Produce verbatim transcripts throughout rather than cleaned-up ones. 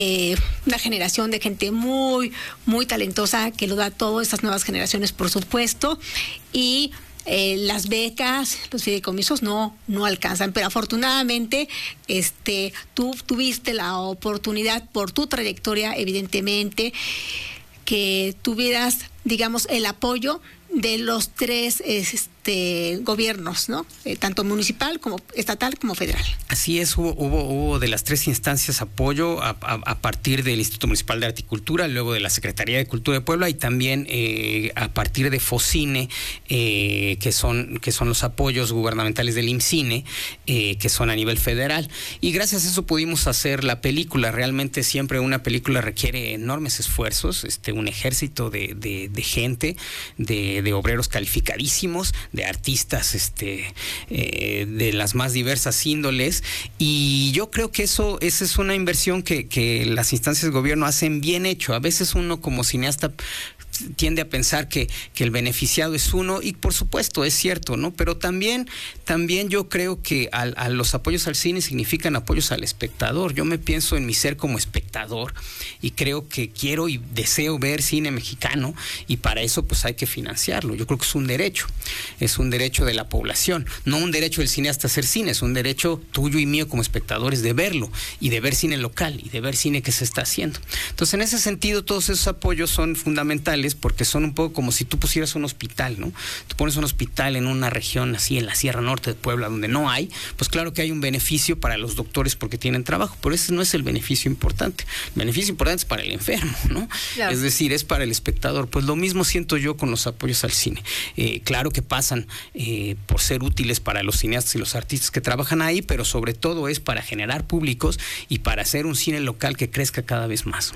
eh, una generación de gente muy, muy talentosa que lo da todo, estas nuevas generaciones, por supuesto, y eh, las becas, los fideicomisos no, no alcanzan, pero afortunadamente este, tú tuviste la oportunidad por tu trayectoria, evidentemente, que tuvieras, digamos, el apoyo de los tres este, gobiernos, ¿no? Eh, tanto municipal como estatal como federal. Así es, hubo, hubo, hubo de las tres instancias apoyo a, a, a partir del Instituto Municipal de Arte y Cultura, luego de la Secretaría de Cultura de Puebla y también eh, a partir de FOCINE, eh, que son que son los apoyos gubernamentales del IMCINE, eh, que son a nivel federal. Y gracias a eso pudimos hacer la película. Realmente siempre una película requiere enormes esfuerzos, este, un ejército de, de, de gente, de de obreros calificadísimos, de artistas este, eh, de las más diversas índoles, y yo creo que eso esa es una inversión que, que las instancias de gobierno hacen bien hecho. A veces uno como cineasta tiende a pensar que, que el beneficiado es uno, y por supuesto es cierto, ¿no? Pero también, también yo creo que a, a los apoyos al cine significan apoyos al espectador. Yo me pienso en mi ser como espectador y creo que quiero y deseo ver cine mexicano, y para eso pues hay que financiarlo. Yo creo que es un derecho, es un derecho de la población, no un derecho del cineasta a hacer cine, es un derecho tuyo y mío como espectadores de verlo y de ver cine local y de ver cine que se está haciendo. Entonces, en ese sentido, todos esos apoyos son fundamentales, porque son un poco como si tú pusieras un hospital, ¿no? Tú pones un hospital en una región así, en la Sierra Norte de Puebla, donde no hay, pues claro que hay un beneficio para los doctores porque tienen trabajo, pero ese no es el beneficio importante. El beneficio importante es para el enfermo, ¿no? Claro. Es decir, es para el espectador. Pues lo mismo siento yo con los apoyos al cine. Eh, claro que pasan eh, por ser útiles para los cineastas y los artistas que trabajan ahí, pero sobre todo es para generar públicos y para hacer un cine local que crezca cada vez más.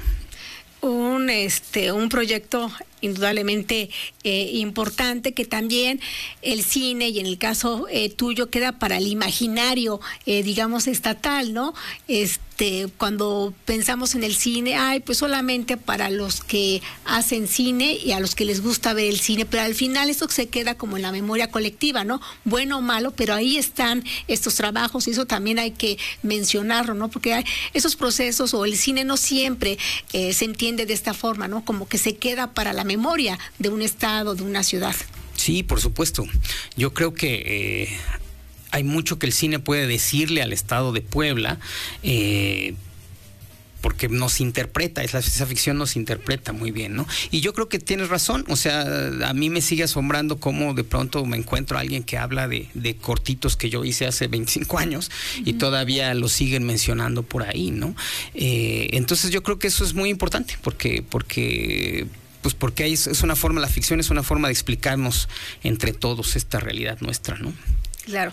Un, este, un proyecto indudablemente eh, importante, que también el cine, y en el caso eh, tuyo, queda para el imaginario, eh, digamos, estatal, ¿no? Este, cuando pensamos en el cine, ay, pues solamente para los que hacen cine y a los que les gusta ver el cine, pero al final esto se queda como en la memoria colectiva, ¿no? Bueno o malo, pero ahí están estos trabajos, y eso también hay que mencionarlo, ¿no? Porque hay esos procesos, o el cine no siempre eh, se entiende de esta forma, ¿no? Como que se queda para la memoria de un estado, de una ciudad. Sí, por supuesto. Yo creo que eh, hay mucho que el cine puede decirle al estado de Puebla, eh, porque nos interpreta, esa, esa ficción nos interpreta muy bien, ¿no? Y yo creo que tienes razón, o sea, a mí me sigue asombrando cómo de pronto me encuentro a alguien que habla de, de cortitos que yo hice hace veinticinco años uh-huh. y todavía lo siguen mencionando por ahí, ¿no? Eh, entonces yo creo que eso es muy importante, porque, porque pues porque hay, es una forma, la ficción es una forma de explicarnos entre todos esta realidad nuestra, ¿no? Claro.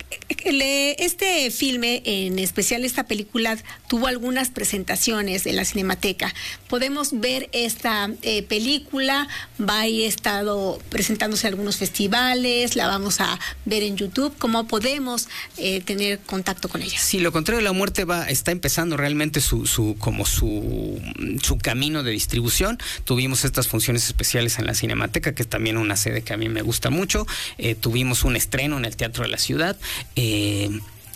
Este filme, en especial esta película, tuvo algunas presentaciones en la Cinemateca. Podemos ver esta eh, película, va a ir estado presentándose en algunos festivales, la vamos a ver en YouTube. ¿Cómo podemos eh, tener contacto con ella? Sí, Lo contrario de la muerte va, está empezando realmente su, su, como su, su camino de distribución. Tuvimos estas funciones especiales en la Cinemateca, que es también una sede que a mí me gusta mucho. Eh, tuvimos un estreno en el Teatro de la Ciudad. Eh,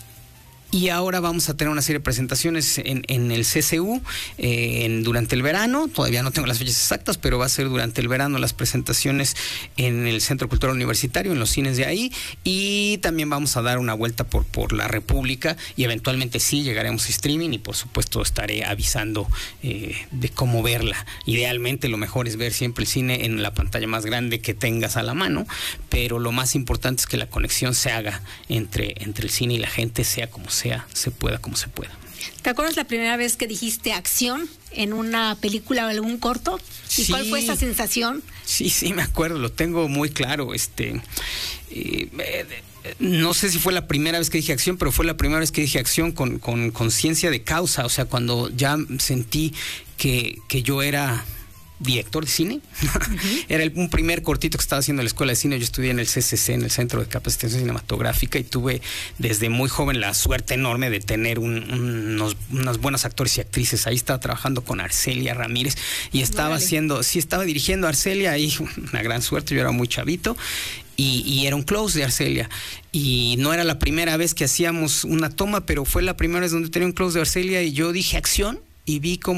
y ahora vamos a tener una serie de presentaciones en, en el C C U eh, en, durante el verano. Todavía no tengo las fechas exactas, pero va a ser durante el verano las presentaciones en el Centro Cultural Universitario, en los cines de ahí, y también vamos a dar una vuelta por, por la República, y eventualmente sí llegaremos a streaming, y por supuesto estaré avisando eh, de cómo verla. Idealmente lo mejor es ver siempre el cine en la pantalla más grande que tengas a la mano, pero lo más importante es que la conexión se haga entre, entre el cine y la gente, sea como sea, se pueda como se pueda. ¿Te acuerdas la primera vez que dijiste acción en una película o algún corto? ¿Y sí, cuál fue esa sensación? Sí, sí, me acuerdo, lo tengo muy claro. Este, eh, eh, no sé si fue la primera vez que dije acción, pero fue la primera vez que dije acción con con conciencia de causa. O sea, cuando ya sentí que, que yo era director de cine. Uh-huh. Era el, un primer cortito que estaba haciendo en la escuela de cine. Yo estudié en el C C C, en el Centro de Capacitación Cinematográfica, y tuve desde muy joven la suerte enorme de tener un, un, unos, unos buenos actores y actrices. Ahí estaba trabajando con Arcelia Ramírez y estaba vale. haciendo, sí, estaba dirigiendo a Arcelia, ahí una gran suerte, yo era muy chavito. Y, y era un close de Arcelia, y no era la primera vez que hacíamos una toma, pero fue la primera vez donde tenía un close de Arcelia, y yo dije acción. y vi cómo